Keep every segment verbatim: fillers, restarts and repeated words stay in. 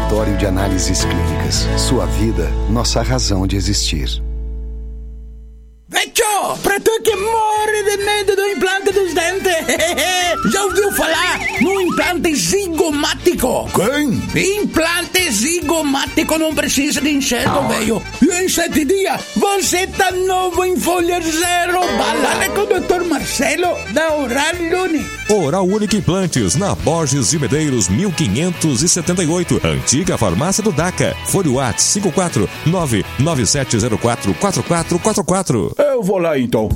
Laboratório de Análises Clínicas. Sua vida, nossa razão de existir. Vecho, pra tu que morre de medo do implante dos dentes, já ouviu falar no implante zigomático? Quem? Implante zigomático não precisa de enxerto, velho. E em sete dias, você tá novo em folha zero. Balada com o doutor Marcelo, da Oral Unique. Oral Unique Implantes, na Borges de Medeiros, mil quinhentos e setenta e oito. Antiga farmácia do DACA. Fone WhatsApp cinco quatro nove nove sete zero quatro quatro quatro quatro quatro. Eu vou lá então.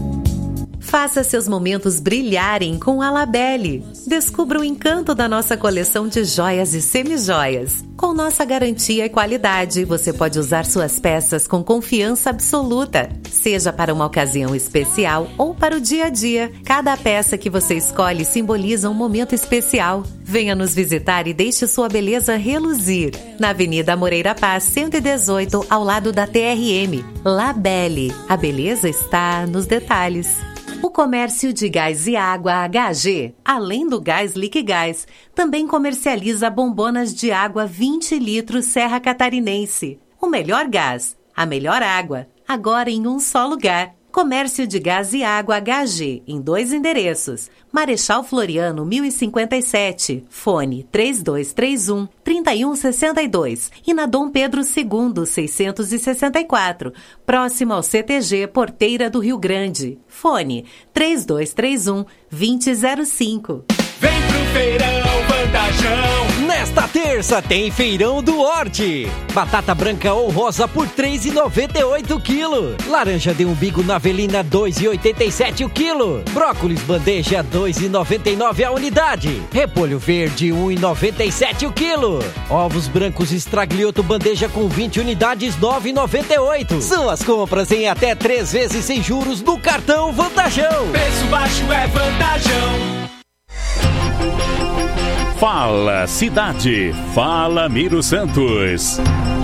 Faça seus momentos brilharem com a Labelle. Descubra o encanto da nossa coleção de joias e semijoias. Com nossa garantia e qualidade, você pode usar suas peças com confiança absoluta. Seja para uma ocasião especial ou para o dia a dia, cada peça que você escolhe simboliza um momento especial. Venha nos visitar e deixe sua beleza reluzir. Na Avenida Moreira Paz, cento e dezoito, ao lado da T R M. Labelle. A beleza está nos detalhes. O comércio de gás e água H G, além do gás Liquigás, também comercializa bombonas de água vinte litros Serra Catarinense. O melhor gás, a melhor água, agora em um só lugar. Comércio de gás e água H G, em dois endereços. Marechal Floriano, mil e cinquenta e sete, fone três dois três um, três um seis dois. E na Dom Pedro segundo, seiscentos e sessenta e quatro, próximo ao C T G Porteira do Rio Grande. Fone três dois três um, dois zero zero cinco. Vem pro feirão Vantajão. Nesta terça tem feirão do Horti. Batata branca ou rosa por três reais e noventa e oito o quilo. Laranja de umbigo navelina dois reais e oitenta e sete o quilo. Brócolis bandeja dois reais e noventa e nove a unidade. Repolho verde um real e noventa e sete o quilo. Ovos brancos estraglioto bandeja com vinte unidades nove reais e noventa e oito. São as compras em até três vezes sem juros no cartão Vantajão. Preço baixo é Vantajão. Fala Cidade, fala Miro Santos.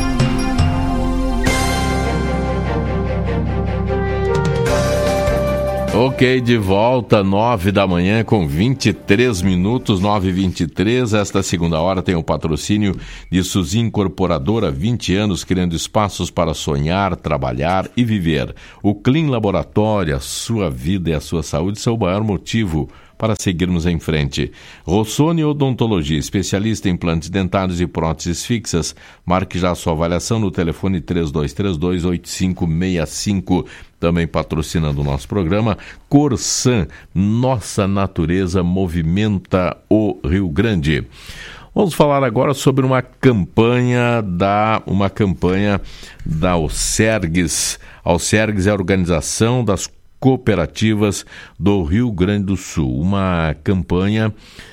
Ok, de volta, nove da manhã com vinte e três minutos, nove e vinte e três. Esta segunda hora tem o patrocínio de Suzy Incorporadora, vinte anos criando espaços para sonhar, trabalhar e viver. O Clean Laboratório, a sua vida e a sua saúde são o maior motivo para seguirmos em frente. Rossoni Odontologia, especialista em implantes dentários e próteses fixas. Marque já a sua avaliação no telefone três dois três dois, oito cinco seis cinco. Também patrocinando o nosso programa, Corsan, nossa natureza movimenta o Rio Grande. Vamos falar agora sobre uma campanha da, uma campanha da Alcergues. Alcergues é a organização das cooperativas do Rio Grande do Sul. Uma campanha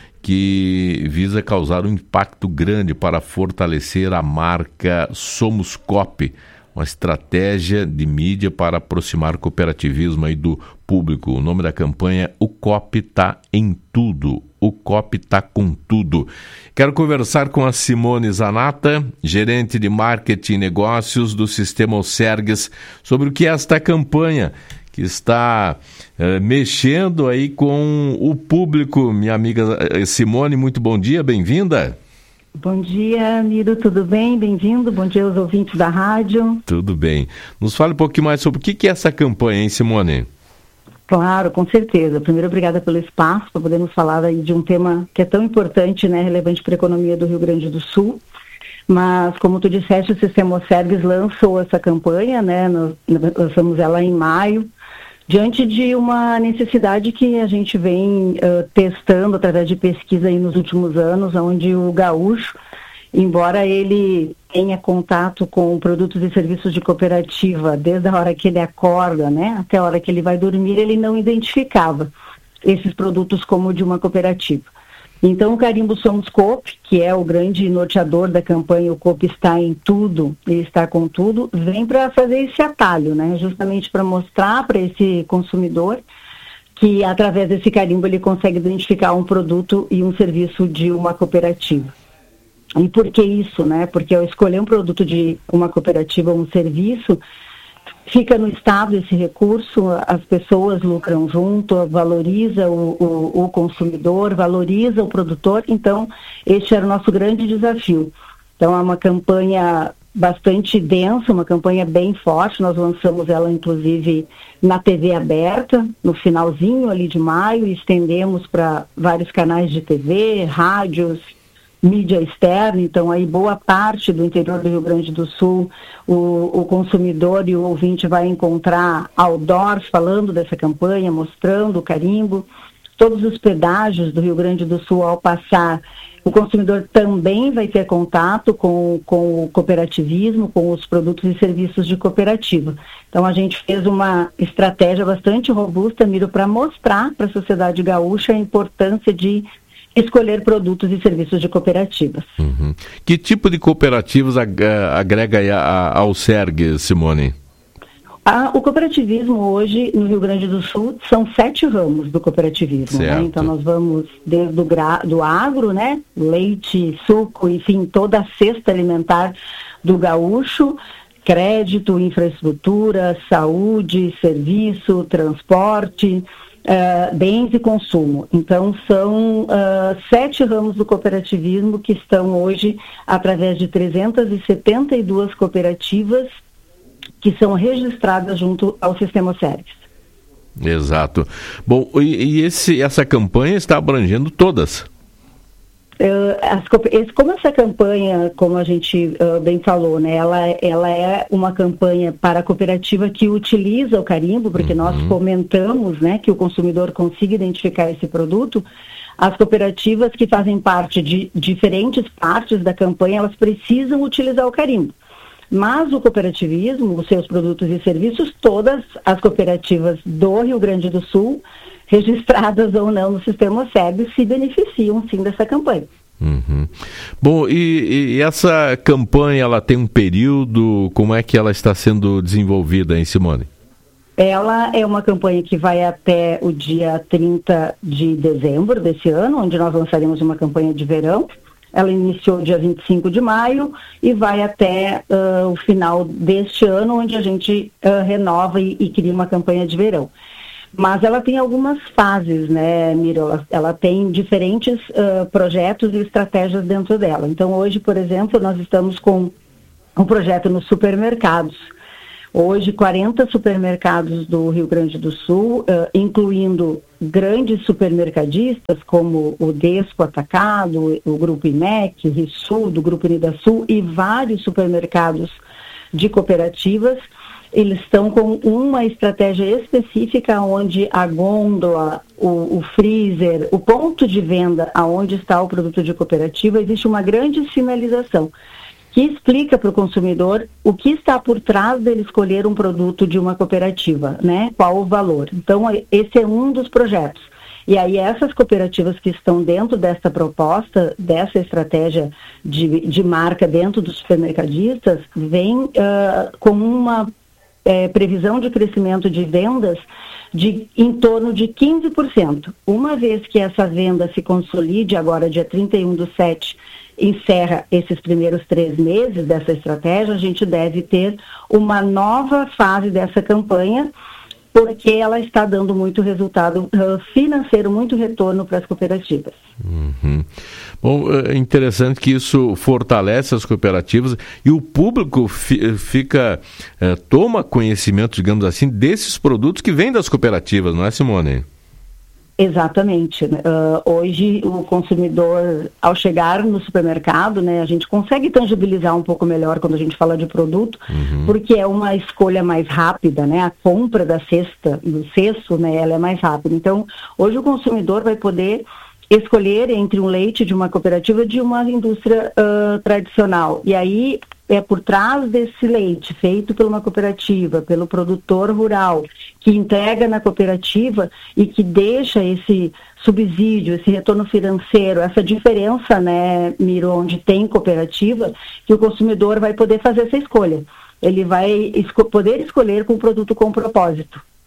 que visa causar um impacto grande para fortalecer a marca Somos Coop, uma estratégia de mídia para aproximar o cooperativismo aí do público. O nome da campanha é O Coop Tá em Tudo. O Coop Tá com Tudo. Quero conversar com a Simone Zanata, gerente de marketing e negócios do Sistema Alcergues, sobre o que é esta campanha que está uh, mexendo aí com o público. Minha amiga Simone, muito bom dia, bem-vinda. Bom dia, Miro, tudo bem? Bem-vindo, bom dia aos ouvintes da rádio. Tudo bem. Nos fale um pouquinho mais sobre o que é essa campanha, hein, Simone? Claro, com certeza. Primeiro, obrigada pelo espaço, para podermos falar aí de um tema que é tão importante, né, relevante para a economia do Rio Grande do Sul. Mas, como tu disseste, o Sistema Alcergues lançou essa campanha, né, nós lançamos ela em maio, diante de uma necessidade que a gente vem uh, testando através de pesquisa aí nos últimos anos, onde o gaúcho, embora ele tenha contato com produtos e serviços de cooperativa desde a hora que ele acorda, né, até a hora que ele vai dormir, ele não identificava esses produtos como de uma cooperativa. Então, o carimbo Somos Coop, que é o grande norteador da campanha, o Coop está em tudo e está com tudo, vem para fazer esse atalho, né? Justamente para mostrar para esse consumidor que, através desse carimbo, ele consegue identificar um produto e um serviço de uma cooperativa. E por que isso, né? Porque ao escolher um produto de uma cooperativa ou um serviço, fica no Estado esse recurso, as pessoas lucram junto, valoriza o, o, o consumidor, valoriza o produtor. Então, este era o nosso grande desafio. Então é uma campanha bastante densa, uma campanha bem forte. Nós lançamos ela inclusive na T V aberta, no finalzinho ali de maio, e estendemos para vários canais de T V, rádios, mídia externa. Então aí boa parte do interior do Rio Grande do Sul, o, o consumidor e o ouvinte vai encontrar outdoors falando dessa campanha, mostrando o carimbo. Todos os pedágios do Rio Grande do Sul, ao passar, o consumidor também vai ter contato com, com o cooperativismo, com os produtos e serviços de cooperativa. Então a gente fez uma estratégia bastante robusta, Miro, para mostrar para a sociedade gaúcha a importância de escolher produtos e serviços de cooperativas. Uhum. Que tipo de cooperativas agrega ao SERG, Simone? Ah, o cooperativismo hoje no Rio Grande do Sul são sete ramos do cooperativismo, né? Então nós vamos desde o gra- do agro, né? Leite, suco, enfim, toda a cesta alimentar do gaúcho, crédito, infraestrutura, saúde, serviço, transporte, uh, bens e consumo. Então são uh, sete ramos do cooperativismo que estão hoje através de trezentas e setenta e duas cooperativas que são registradas junto ao Sistema SERGS. Exato. Bom, e, e esse, essa campanha está abrangendo todas? Uh, as, esse, como essa campanha, como a gente uh, bem falou, né, ela, ela é uma campanha para a cooperativa que utiliza o carimbo, porque uhum. nós fomentamos, né, que o consumidor consiga identificar esse produto. As cooperativas que fazem parte de diferentes partes da campanha, elas precisam utilizar o carimbo. Mas o cooperativismo, os seus produtos e serviços, todas as cooperativas do Rio Grande do Sul, registradas ou não no Sistema SERGS, se beneficiam sim dessa campanha. Uhum. Bom, e, e essa campanha, ela tem um período, como é que ela está sendo desenvolvida, hein, Simone? Ela é uma campanha que vai até o dia trinta de dezembro desse ano, onde nós lançaremos uma campanha de verão. Ela iniciou dia vinte e cinco de maio e vai até uh, o final deste ano, onde a gente uh, renova e, e cria uma campanha de verão. Mas ela tem algumas fases, né, Miro? Ela, ela tem diferentes uh, projetos e estratégias dentro dela. Então, hoje, por exemplo, nós estamos com um projeto nos supermercados. Hoje, quarenta supermercados do Rio Grande do Sul, uh, incluindo grandes supermercadistas como o Desco Atacado, o Grupo I M E C, Rissul, do Grupo Unidasul e vários supermercados de cooperativas, eles estão com uma estratégia específica onde a gôndola, o, o freezer, o ponto de venda aonde está o produto de cooperativa, existe uma grande sinalização que explica para o consumidor o que está por trás dele escolher um produto de uma cooperativa, né? Qual o valor. Então, esse é um dos projetos. E aí, essas cooperativas que estão dentro dessa proposta, dessa estratégia de, de marca dentro dos supermercadistas, vêm uh, com uma é, previsão de crescimento de vendas de em torno de quinze por cento. Uma vez que essa venda se consolide, agora dia trinta e um do sete, encerra esses primeiros três meses dessa estratégia, a gente deve ter uma nova fase dessa campanha, porque ela está dando muito resultado financeiro, muito retorno para as cooperativas. Uhum. Bom, é interessante que isso fortalece as cooperativas e o público fi, fica, é, toma conhecimento, digamos assim, desses produtos que vêm das cooperativas, não é, Simone? Exatamente. Uh, hoje o consumidor, ao chegar no supermercado, né, a gente consegue tangibilizar um pouco melhor quando a gente fala de produto, uhum. porque é uma escolha mais rápida, né? A compra da cesta, do cesto, né, ela é mais rápida. Então, hoje o consumidor vai poder escolher entre um leite de uma cooperativa de uma indústria uh, tradicional. E aí é por trás desse leite feito por uma cooperativa, pelo produtor rural, que entrega na cooperativa e que deixa esse subsídio, esse retorno financeiro, essa diferença, né, Miro, onde tem cooperativa, que o consumidor vai poder fazer essa escolha. Ele vai esco- poder escolher com o produto com propósito.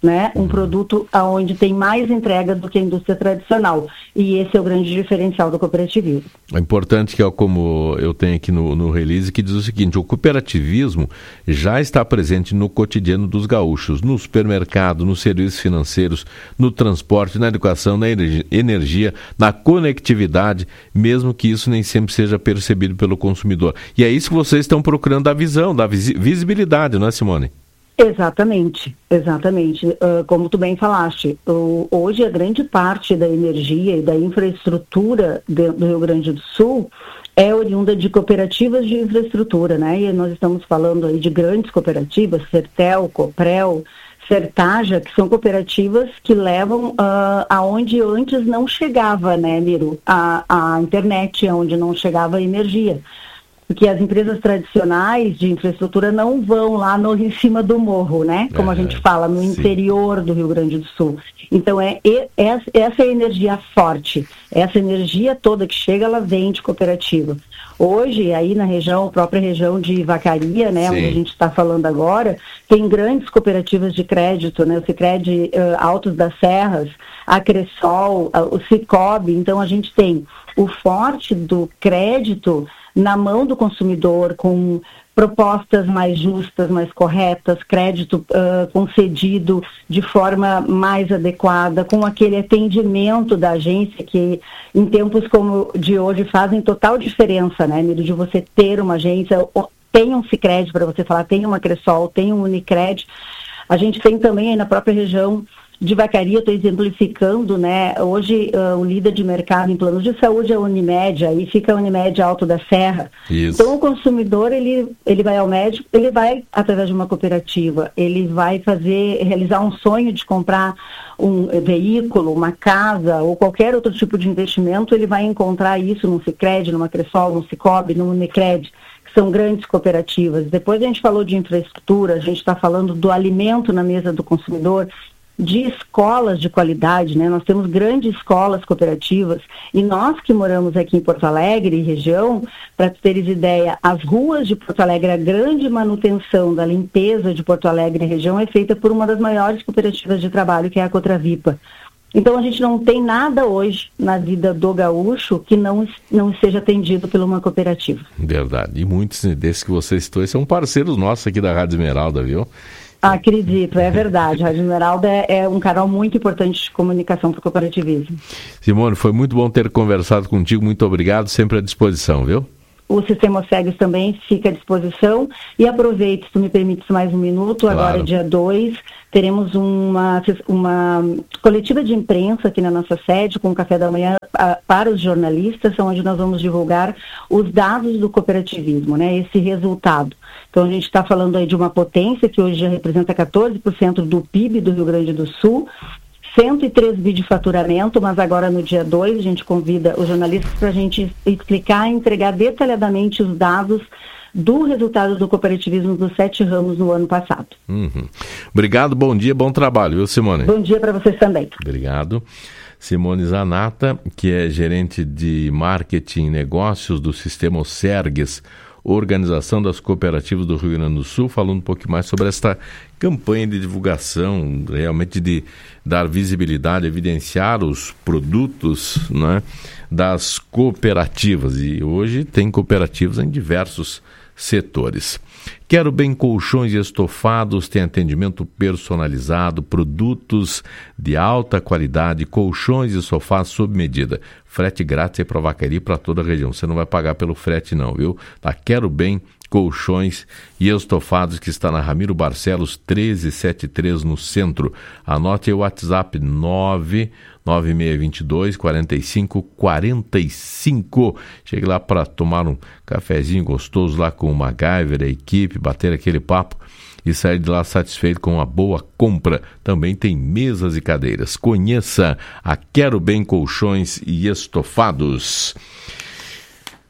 né? Um produto onde tem mais entrega do que a indústria tradicional. E esse é o grande diferencial do cooperativismo. É importante que, ó, como eu tenho aqui no, no release, que diz o seguinte: o cooperativismo já está presente no cotidiano dos gaúchos, no supermercado, nos serviços financeiros, no transporte, na educação, na energia, na conectividade, mesmo que isso nem sempre seja percebido pelo consumidor. E é isso que vocês estão procurando, a visão, da visibilidade, não é, Simone? Exatamente, exatamente. Uh, como tu bem falaste, uh, hoje a grande parte da energia e da infraestrutura de, do Rio Grande do Sul é oriunda de cooperativas de infraestrutura, né? E nós estamos falando aí de grandes cooperativas, Sertel, Coprel, Sertaja, que são cooperativas que levam uh, aonde antes não chegava, né, Miro? A, a internet, aonde não chegava a energia. Porque as empresas tradicionais de infraestrutura não vão lá no, em cima do morro, né? Como é, a gente fala, no sim. interior do Rio Grande do Sul. Então, é, é, essa é a energia forte. Essa energia toda que chega, ela vem de cooperativa. Hoje, aí na região, própria região de Vacaria, né? Sim. Onde a gente está falando agora, tem grandes cooperativas de crédito, né? O Sicredi uh, Altos das Serras, a Cressol, uh, o Cicobi. Então, a gente tem o forte do crédito na mão do consumidor, com propostas mais justas, mais corretas, crédito uh, concedido de forma mais adequada, com aquele atendimento da agência que em tempos como de hoje fazem total diferença, né, Miro, de você ter uma agência, tem um Sicredi para você falar, tem uma Cressol, tem um Unicred. A gente tem também aí na própria região de Vacaria, estou exemplificando, né? Hoje uh, o líder de mercado em planos de saúde é a Unimed, aí fica a Unimed Alto da Serra. Isso. Então o consumidor, ele, ele vai ao médico, ele vai através de uma cooperativa, ele vai fazer, realizar um sonho de comprar um veículo, uma casa ou qualquer outro tipo de investimento, ele vai encontrar isso num Sicredi, numa Cressol, num Cicobi, num Unicred, que são grandes cooperativas. Depois a gente falou de infraestrutura, a gente está falando do alimento na mesa do consumidor, de escolas de qualidade, né? Nós temos grandes escolas cooperativas e nós que moramos aqui em Porto Alegre e região, para teres ideia, as ruas de Porto Alegre, a grande manutenção da limpeza de Porto Alegre e região é feita por uma das maiores cooperativas de trabalho, que é a Cotravipa. Então a gente não tem nada hoje na vida do gaúcho que não, não seja atendido por uma cooperativa. Verdade, e muitos desses que você citou são parceiros nossos aqui da Rádio Esmeralda, viu? Acredito, é verdade. A Rádio Esmeralda é, é um canal muito importante de comunicação para o cooperativismo. Simone, foi muito bom ter conversado contigo. Muito obrigado, sempre à disposição, viu? O Sistema Ocegues também fica à disposição. E aproveito, se tu me permites mais um minuto, claro. Agora dia dois, teremos uma, uma coletiva de imprensa aqui na nossa sede, com o café da manhã a, para os jornalistas, onde nós vamos divulgar os dados do cooperativismo, né? Esse resultado. Então a gente está falando aí de uma potência que hoje já representa quatorze por cento do P I B do Rio Grande do Sul, cento e três bi de faturamento, mas agora no dia dois a gente convida os jornalistas para a gente explicar e entregar detalhadamente os dados do resultado do cooperativismo dos sete ramos no ano passado. Uhum. Obrigado, bom dia, bom trabalho, viu, Simone? Bom dia para vocês também. Obrigado. Simone Zanata, que é gerente de marketing e negócios do Sistema Ocergues, Organização das Cooperativas do Rio Grande do Sul, falando um pouco mais sobre esta campanha de divulgação, realmente de dar visibilidade, evidenciar os produtos, né, das cooperativas. E hoje tem cooperativas em diversos setores. Quero Bem Colchões e Estofados, tem atendimento personalizado, produtos de alta qualidade, colchões e sofás sob medida. Frete grátis é para Vacaria e para toda a região. Você não vai pagar pelo frete não, viu? Tá? Quero Bem Colchões e Estofados, que está na Ramiro Barcelos treze setenta e três no centro. Anote aí o WhatsApp nove nove seis dois dois, quatro cinco quatro cinco. Chegue lá para tomar um cafezinho gostoso lá com o MacGyver, a equipe, bater aquele papo e sair de lá satisfeito com uma boa compra. Também tem mesas e cadeiras. Conheça a Quero Bem Colchões e Estofados.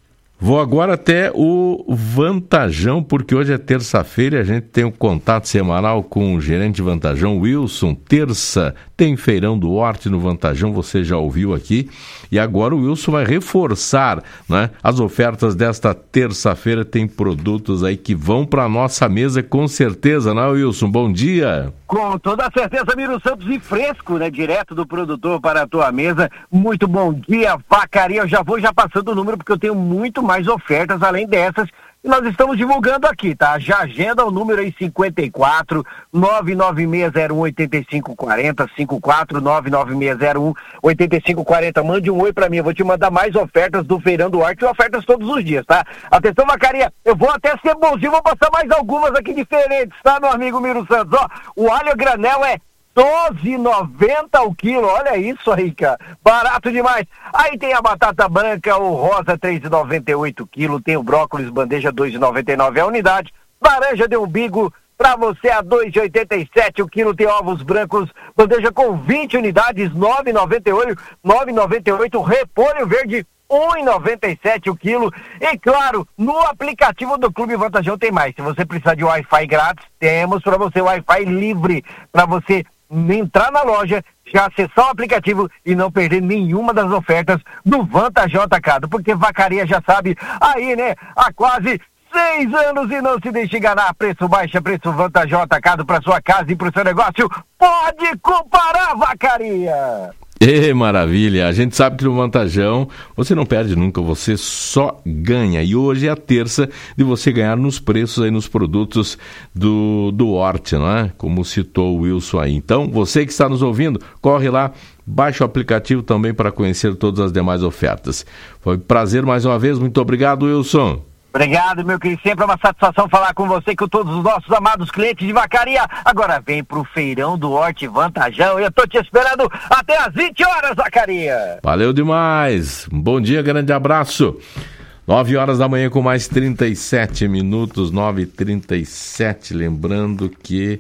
Vou agora até o Vantajão, porque hoje é terça-feira e a gente tem um contato semanal com o gerente de Vantajão, Wilson. Terça tem feirão do Horti no Vantajão, você já ouviu aqui. E agora o Wilson vai reforçar, né, as ofertas desta terça-feira. Tem produtos aí que vão para a nossa mesa com certeza, né, Wilson? Bom dia. Com toda certeza, Miro Santos, e fresco, né? Direto do produtor para a tua mesa. Muito bom dia, Vacaria. Eu já vou já passando o número, porque eu tenho muito mais ofertas além dessas. E nós estamos divulgando aqui, tá? Já agenda o número aí, cinquenta e quatro, nove nove seis zero um, oito cinco quatro zero, cinquenta e quatro, nove nove seis zero um, oito cinco quatro zero. Mande um oi pra mim, eu vou te mandar mais ofertas do Feirão do Horti, e ofertas todos os dias, tá? Atenção, Vacaria, eu vou até ser bonzinho, vou passar mais algumas aqui diferentes, tá, meu amigo Miro Santos? Ó, o alho a granel é doze reais e noventa centavos o quilo, olha isso aí, cara, barato demais. Aí tem a batata branca, o rosa, três reais e noventa e oito centavos o quilo, tem o brócolis, bandeja, dois reais e noventa e nove centavos a unidade, laranja de umbigo, pra você a dois reais e oitenta e sete centavos o quilo, tem ovos brancos, bandeja com vinte unidades, nove reais e noventa e oito centavos, nove reais e noventa e oito centavos, repolho verde, um real e noventa e sete centavos o quilo. E claro, no aplicativo do Clube Vantajão tem mais. Se você precisar de Wi-Fi grátis, temos para você Wi-Fi livre, para você entrar na loja, já acessar o aplicativo e não perder nenhuma das ofertas do Vantajão Atacado, porque Vacaria já sabe, aí, né, há quase seis anos e não se deixe enganar. Preço baixo, preço Vantajão Atacado para sua casa e para o seu negócio. Pode comparar, Vacaria! E maravilha, a gente sabe que no Vantajão você não perde nunca, você só ganha. E hoje é a terça de você ganhar nos preços aí, nos produtos do, do Horti, não é? Como citou o Wilson aí. Então, você que está nos ouvindo, corre lá, baixa o aplicativo também para conhecer todas as demais ofertas. Foi um prazer mais uma vez, muito obrigado, Wilson. Obrigado, meu querido. Sempre é uma satisfação falar com você e com todos os nossos amados clientes de Vacaria. Agora vem pro Feirão do Horti Vantajão. Eu tô te esperando até às vinte horas, Vacaria. Valeu demais. Um bom dia, grande abraço. nove horas da manhã com mais trinta e sete minutos, nove e trinta e sete. Lembrando que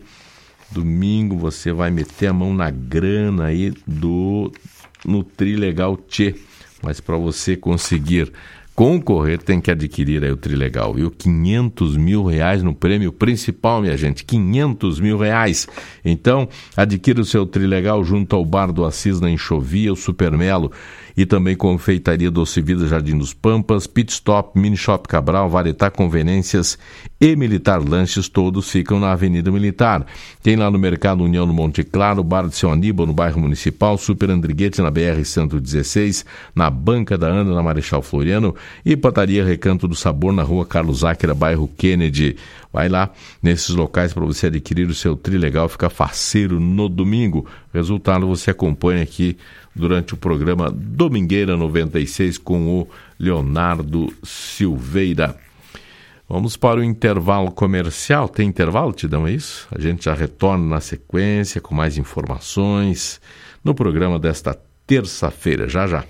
domingo você vai meter a mão na grana aí do Nutrilegal Tchê. Mas para você conseguir concorrer, tem que adquirir aí o Trilegal, viu? quinhentos mil reais no prêmio principal, minha gente, quinhentos mil reais. Então, adquira o seu Trilegal junto ao Bar do Assis na Enxovia, o Supermelo, e também Confeitaria Doce Vida Jardim dos Pampas, Pit Stop, Mini Shop Cabral, Varetá Conveniências e Militar Lanches, todos ficam na Avenida Militar. Tem lá no Mercado União no Monte Claro, Bar de Seu Aníbal no bairro Municipal, Super Andriguete na B R cento e dezesseis, na Banca da Ana na Marechal Floriano e Pataria Recanto do Sabor na Rua Carlos Áquera, bairro Kennedy. Vai lá nesses locais para você adquirir o seu Trilegal, ficar faceiro no domingo. Resultado você acompanha aqui durante o programa Domingueira noventa e seis com o Leonardo Silveira. Vamos para o intervalo comercial. Tem intervalo, Tidão, é isso? A gente já retorna na sequência com mais informações no programa desta terça-feira. Já, já.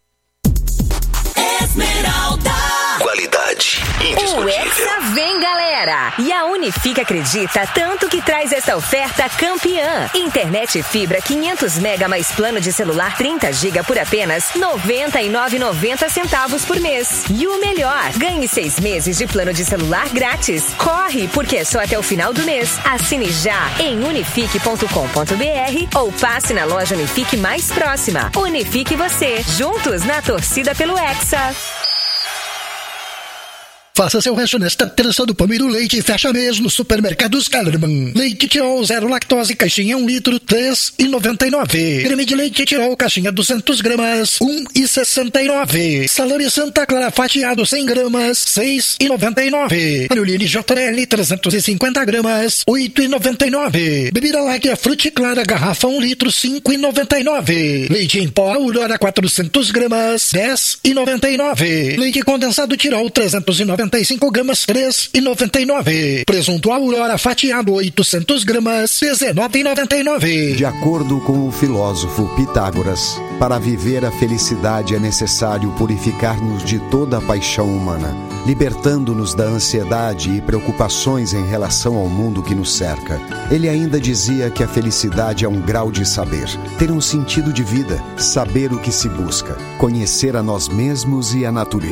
Esmeralda. Qualidade indiscutível. O Hexa vem, galera! E a Unifique acredita tanto que traz essa oferta campeã. Internet fibra quinhentos mega mais plano de celular trinta gigas por apenas noventa e nove reais e noventa centavos por mês. E o melhor, ganhe seis meses de plano de celular grátis. Corre, porque é só até o final do mês. Assine já em unifique ponto com ponto b r ou passe na loja Unifique mais próxima. Unifique você, juntos na torcida pelo Hexa. Faça seu resto nesta terça do pão e do leite e fecha mês nos supermercados Kellerman. Leite Tirol zero lactose, caixinha um litro, três reais e noventa e nove centavos. Creme de leite Tirol, caixinha duzentas gramas, um real e sessenta e nove centavos. Salame Santa Clara fatiado cem gramas, seis reais e noventa e nove centavos. Panelini J L trezentos e cinquenta gramas, oito reais e noventa e nove centavos. Bebida láctea Frute Clara, garrafa um litro, cinco reais e noventa e nove centavos. Leite em pó Aurora quatrocentas gramas, dez reais e noventa e nove centavos. Leite condensado Tirol trezentos e noventa e cinco gramas, três reais e noventa e nove centavos. Presunto Aurora fatiado oitocentas gramas, dezenove reais e noventa e nove centavos. De acordo com o filósofo Pitágoras, para viver a felicidade é necessário purificar-nos de toda a paixão humana, libertando-nos da ansiedade e preocupações em relação ao mundo que nos cerca. Ele ainda dizia que a felicidade é um grau de saber, ter um sentido de vida, saber o que se busca, conhecer a nós mesmos e a natureza.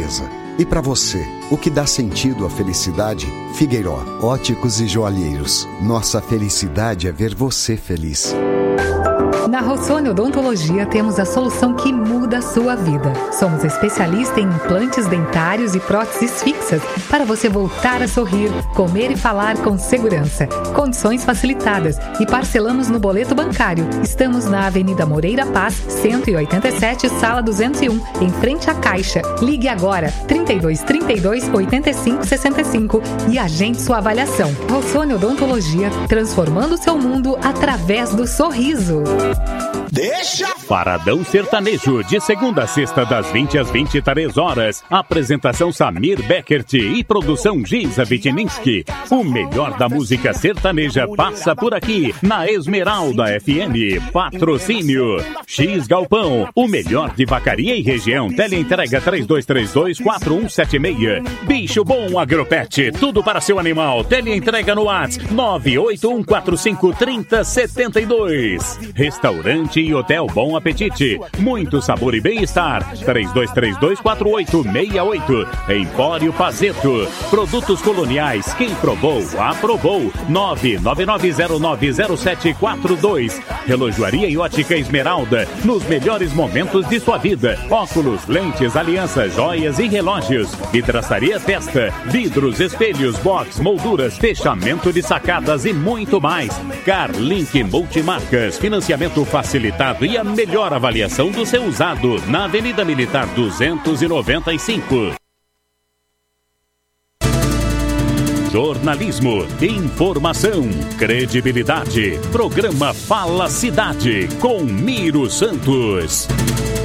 E para você, o que dá sentido à felicidade? Figueiró, óticos e joalheiros. Nossa felicidade é ver você feliz. Na Rossoni Odontologia temos a solução que muda a sua vida. Somos especialistas em implantes dentários e próteses fixas para você voltar a sorrir, comer e falar com segurança. Condições facilitadas e parcelamos no boleto bancário. Estamos na Avenida Moreira Paz, cento e oitenta e sete, sala duzentos e um, em frente à Caixa. Ligue agora, trinta e dois, trinta e dois, oitenta e cinco, sessenta e cinco e agende sua avaliação. Rossoni Odontologia, transformando o seu mundo através do sorriso. Deixa! Paradão Sertanejo, de segunda a sexta, das vinte às vinte e três horas. Apresentação Samir Beckert e produção Giza Vitininski. O melhor da música sertaneja passa por aqui, na Esmeralda F M. Patrocínio X Galpão, o melhor de Vacaria e região. Teleentrega três dois três dois, quatro um sete seis. Bicho Bom Agropet, tudo para seu animal. Teleentrega no WhatsApp nove oito um quatro cinco, três zero sete dois. Restaurante e Hotel Bom Apetite, muito sabor e bem-estar. Três dois três dois, quatro oito seis oito. Empório Pazeto, produtos coloniais, quem provou, aprovou. Nove nove nove zero nove zero sete quatro dois. Relojoaria e ótica Esmeralda, nos melhores momentos de sua vida. Óculos, lentes, alianças, joias e relógios. Vidraçaria Festa, vidros, espelhos, box, molduras, fechamento de sacadas e muito mais. Carlink Multimarcas, financiamento facilitado e a melhor avaliação do seu usado, na Avenida Militar duzentos e noventa e cinco. Jornalismo, informação, credibilidade. Programa Fala Cidade, com Miro Santos.